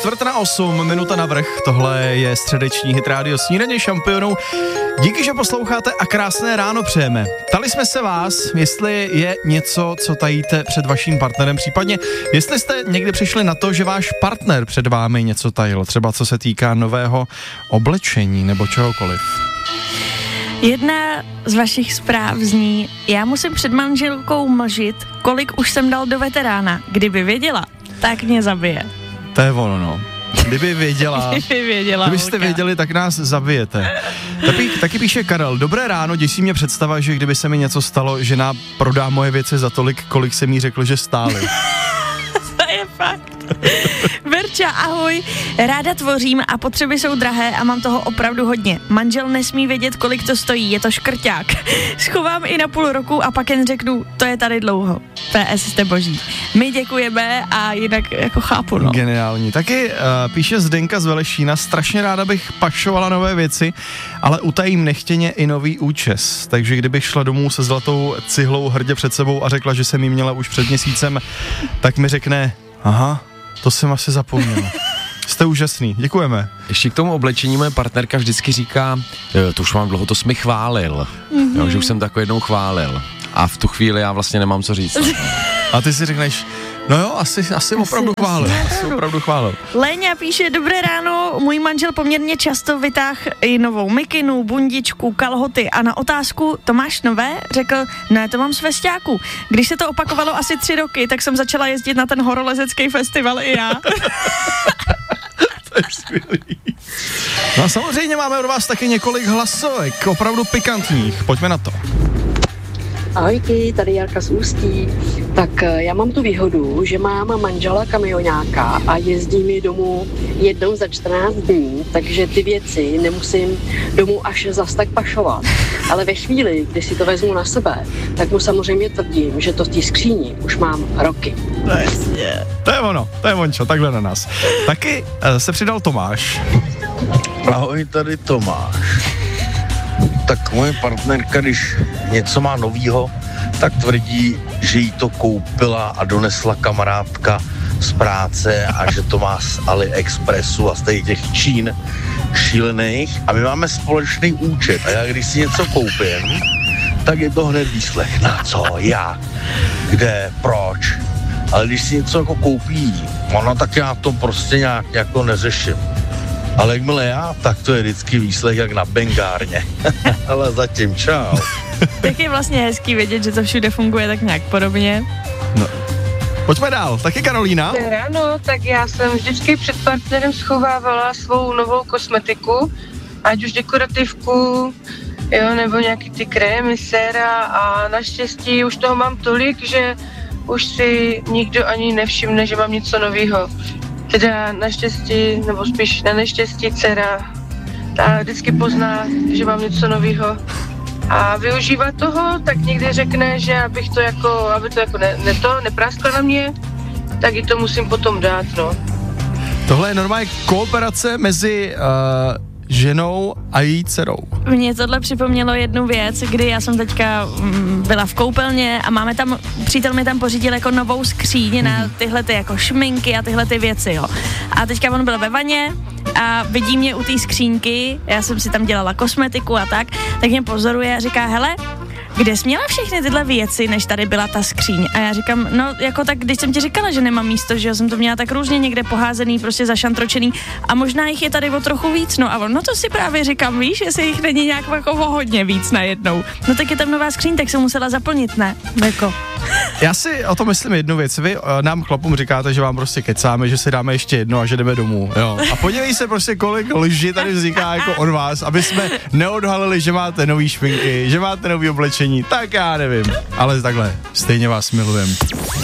7:45, minuta navrch, tohle je středeční hit rádio Snídaně šampionů. Díky, že posloucháte a krásné ráno přejeme. Ptali jsme se vás, jestli je něco, co tajíte před vaším partnerem, případně jestli jste někdy přišli na to, že váš partner před vámi něco tajil, třeba co se týká nového oblečení nebo čehokoliv. Jedna z vašich zpráv zní: já musím před manželkou mlžit, kolik už jsem dal do veterána. Kdyby věděla, tak mě zabije. To je ono, no. Kdyby věděla, kdybyste věděli, tak nás zabijete. Taky píše Karel: dobré ráno, děsí mě představa, že kdyby se mi něco stalo, žena prodá moje věci za tolik, kolik jsem jí řekl, že stály. To je fakt. Verča, ahoj, ráda tvořím a potřeby jsou drahé a mám toho opravdu hodně. Manžel nesmí vědět, kolik to stojí, je to škrťák. Schovám i na půl roku a pak jen řeknu, to je tady dlouho. PS, jste boží. My děkujeme a jinak jako chápu, no. Geniální. Taky píše Zdenka z Velešína: strašně ráda bych pašovala nové věci, ale utajím nechtěně i nový účes. Takže kdybych šla domů se zlatou cihlou hrdě před sebou a řekla, že jsem jí měla už před měsícem, tak mi řekne: aha, to jsem asi zapomněl. Jste úžasný, děkujeme. Ještě k tomu oblečení moje partnerka vždycky říká: to už mám dlouho, to jsi mi chválil. Jo, že už jsem takový jednou chválil. A v tu chvíli já vlastně nemám co říct. A ty si řekneš: no jo, asi opravdu chválil. Léňa píše: dobré ráno, můj manžel poměrně často vytáhl i novou mikinu, bundičku, kalhoty a na otázku, to máš nové? Řekl: ne, to mám z festiáku. Když se to opakovalo asi 3 roky, tak jsem začala jezdit na ten horolezecký festival i já. To je skvělý. No a samozřejmě máme od vás taky několik hlasovek, opravdu pikantních, pojďme na to. Ahojky, tady Jarka z Ústí. Tak já mám tu výhodu, že mám manžela kamionáka a jezdí mi domů jednou za 14 dní, takže ty věci nemusím domů až zas tak pašovat. Ale ve chvíli, kdy si to vezmu na sebe, tak mu samozřejmě tvrdím, že to v té skříni už mám roky. To je ono, to je ončo, takhle na nás. Taky se přidal Tomáš. Ahoj, tady Tomáš. Tak moje partnerka, když něco má novýho, tak tvrdí, že jí to koupila a donesla kamarádka z práce a že to má z AliExpressu a z těch Čín šílených. A my máme společný účet a já když si něco koupím, tak je to hned výslech. Na co, jak, kde, proč. Ale když si něco jako koupí ona, tak já to prostě nějak jako neřeším. Ale jakmile já, tak to je vždycky výslech jak na bengárně. Ale zatím čau. Tak je vlastně hezký vědět, že to všude funguje tak nějak podobně. No. Pojďme dál, taky Karolína. Ráno, tak já jsem vždycky před partnerem schovávala svou novou kosmetiku, ať už dekorativku, jo, nebo nějaký ty krémy, séra a naštěstí už toho mám tolik, že už si nikdo ani nevšimne, že mám něco novýho. Teda naštěstí, nebo spíš na neštěstí dcera, ta vždycky pozná, že mám něco novýho a využívá toho, tak někdy řekne, že abych to jako, aby to jako nepráskla na mě, tak i to musím potom dát, no. Tohle je normálně kooperace mezi ženou a její dcerou. Mně tohle připomnělo jednu věc, kdy já jsem teďka byla v koupelně a přítel mi tam pořídil jako novou skříň na tyhle ty jako šminky a tyhle ty věci, jo. A teďka on byl ve vaně a vidí mě u té skřínky, já jsem si tam dělala kosmetiku a tak mě pozoruje a říká: hele, kde jsi měla všechny tyhle věci, než tady byla ta skříň? A já říkám: no jako tak, když jsem ti říkala, že nemám místo, že jsem to měla tak různě někde poházený, prostě zašantročený a možná jich je tady o trochu víc, no a on: no to si právě říkám, víš, jestli jich není nějak jako hodně víc najednou. No tak je tam nová skříň, tak jsem musela zaplnit, ne? Jako. Já si o tom myslím jednu věc. Vy nám chlapům říkáte, že vám prostě kecáme, že si dáme ještě jedno a že jdeme domů, jo. A podívej se prostě, kolik lži tady vzniká jako od vás, aby jsme neodhalili, že máte nový šminky, že máte nový oblečení, tak já nevím. Ale takhle, stejně vás milujeme.